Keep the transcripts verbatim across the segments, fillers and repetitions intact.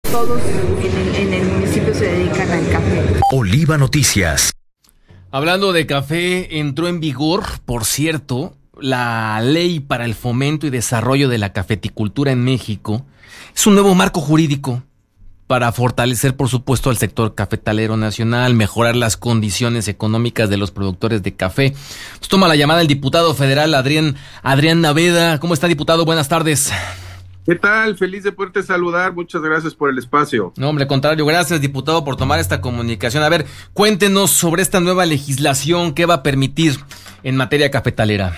todos en el, en el municipio se dedican al café. Oliva Noticias. Hablando de café, entró en vigor, por cierto, la Ley para el Fomento y Desarrollo de la Cafeticultura en México. Es un nuevo marco jurídico para fortalecer, por supuesto, al sector cafetalero nacional, mejorar las condiciones económicas de los productores de café. Nos toma la llamada el diputado federal Adrián, Adrián Naveda. ¿Cómo está, diputado? Buenas tardes. ¿Qué tal? Feliz de poderte saludar. Muchas gracias por el espacio. No, hombre, contrario. Gracias, diputado, por tomar esta comunicación. A ver, cuéntenos sobre esta nueva legislación que va a permitir en materia cafetalera.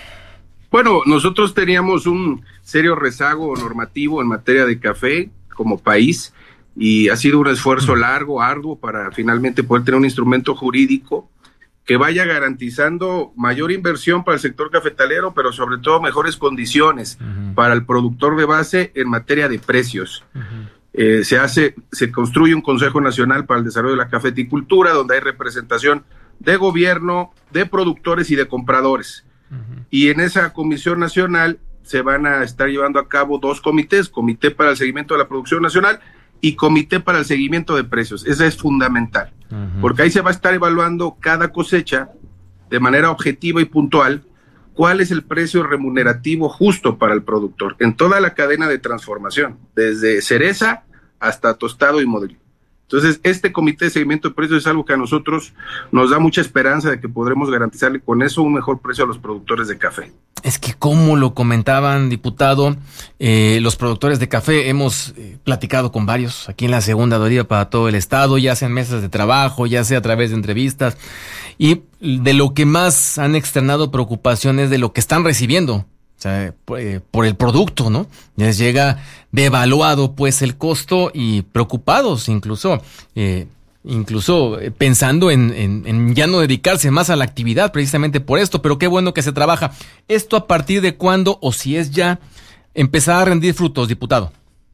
Bueno, nosotros teníamos un serio rezago normativo en materia de café como país y ha sido un esfuerzo largo, arduo, para finalmente poder tener un instrumento jurídico que vaya garantizando mayor inversión para el sector cafetalero, pero sobre todo mejores condiciones uh-huh. para el productor de base en materia de precios. Uh-huh. Eh, se hace, se construye un Consejo Nacional para el Desarrollo de la Cafeticultura, donde hay representación de gobierno, de productores y de compradores. Uh-huh. Y en esa Comisión Nacional se van a estar llevando a cabo dos comités, Comité para el Seguimiento de la Producción Nacional y Comité para el Seguimiento de Precios. Esa es fundamental, uh-huh. porque ahí se va a estar evaluando cada cosecha de manera objetiva y puntual cuál es el precio remunerativo justo para el productor en toda la cadena de transformación, desde cereza hasta tostado y modelo. Entonces, este Comité de Seguimiento de Precios es algo que a nosotros nos da mucha esperanza de que podremos garantizarle con eso un mejor precio a los productores de café. Es que, como lo comentaban, diputado, eh, los productores de café, hemos eh, platicado con varios aquí en la segunda de Oliva para todo el estado, ya sea en mesas de trabajo, ya sea a través de entrevistas, y de lo que más han externado preocupación es de lo que están recibiendo. O sea, eh, por el producto, ¿no? Les llega devaluado, pues, el costo, y preocupados incluso, eh, incluso eh, pensando en, en, en ya no dedicarse más a la actividad precisamente por esto, pero qué bueno que se trabaja. ¿Esto a partir de cuándo, o si es ya, empezar a rendir frutos, diputado?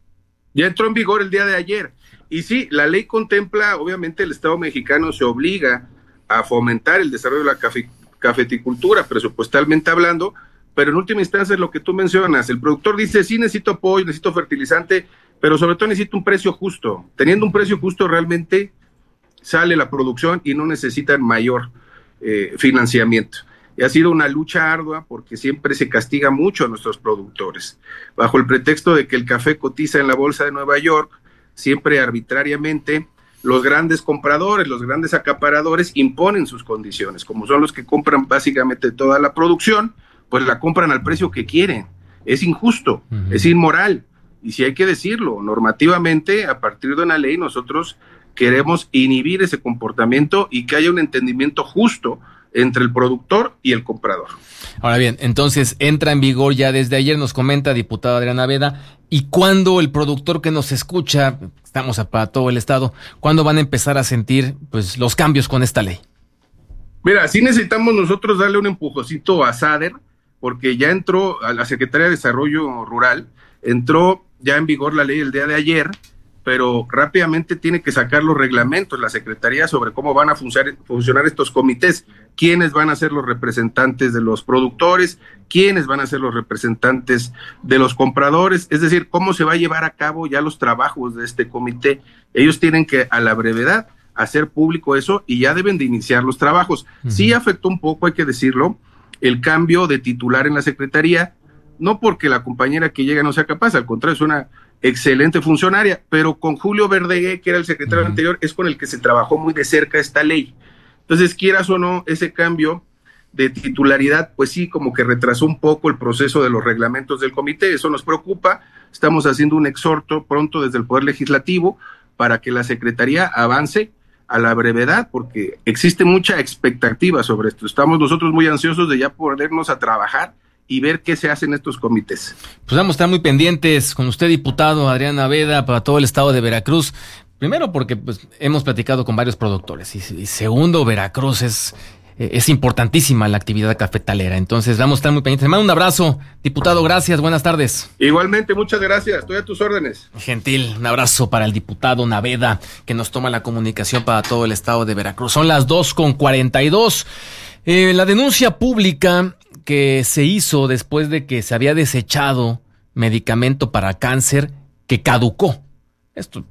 Ya entró en vigor el día de ayer. Y sí, la ley contempla, obviamente el Estado mexicano se obliga a fomentar el desarrollo de la cafe, cafeticultura, presupuestalmente hablando, pero en última instancia es lo que tú mencionas. El productor dice, sí, necesito apoyo, necesito fertilizante, pero sobre todo necesito un precio justo. Teniendo un precio justo realmente sale la producción y no necesitan mayor eh, financiamiento. Y ha sido una lucha ardua porque siempre se castiga mucho a nuestros productores. Bajo el pretexto de que el café cotiza en la bolsa de Nueva York, siempre arbitrariamente los grandes compradores, los grandes acaparadores imponen sus condiciones, como son los que compran básicamente toda la producción, pues la compran al precio que quieren. Es injusto, uh-huh. es inmoral, y si hay que decirlo, normativamente, a partir de una ley, nosotros queremos inhibir ese comportamiento y que haya un entendimiento justo entre el productor y el comprador. Ahora bien, entonces entra en vigor ya desde ayer, nos comenta diputado Adrián Naveda, y cuándo el productor que nos escucha, estamos para todo el estado, ¿cuándo van a empezar a sentir pues los cambios con esta ley? Mira, sí necesitamos nosotros darle un empujoncito a SADER, porque ya entró a la Secretaría de Desarrollo Rural, entró ya en vigor la ley el día de ayer, pero rápidamente tiene que sacar los reglamentos la Secretaría sobre cómo van a funcionar, funcionar estos comités, quiénes van a ser los representantes de los productores, quiénes van a ser los representantes de los compradores, es decir, cómo se va a llevar a cabo ya los trabajos de este comité. Ellos tienen que, a la brevedad, hacer público eso y ya deben de iniciar los trabajos. Uh-huh. Sí afectó un poco, hay que decirlo, el cambio de titular en la Secretaría, no porque la compañera que llega no sea capaz, al contrario, es una excelente funcionaria, pero con Julio Verdegué, que era el secretario uh-huh. anterior, es con el que se trabajó muy de cerca esta ley. Entonces, quieras o no, ese cambio de titularidad, pues sí, como que retrasó un poco el proceso de los reglamentos del comité, eso nos preocupa. Estamos haciendo un exhorto pronto desde el Poder Legislativo para que la Secretaría avance a la brevedad, porque existe mucha expectativa sobre esto. Estamos nosotros muy ansiosos de ya ponernos a trabajar y ver qué se hace en estos comités. Pues vamos a estar muy pendientes con usted, diputado Adrián Naveda, para todo el estado de Veracruz. Primero porque pues hemos platicado con varios productores, y, y segundo, Veracruz es, es importantísima la actividad cafetalera. Entonces vamos a estar muy pendientes. Le mando un abrazo, diputado, gracias, buenas tardes. Igualmente, muchas gracias, estoy a tus órdenes. Gentil, un abrazo para el diputado Naveda, que nos toma la comunicación para todo el estado de Veracruz. Son las dos con cuarenta y dos. Eh, la denuncia pública que se hizo después de que se había desechado medicamento para cáncer que caducó. Esto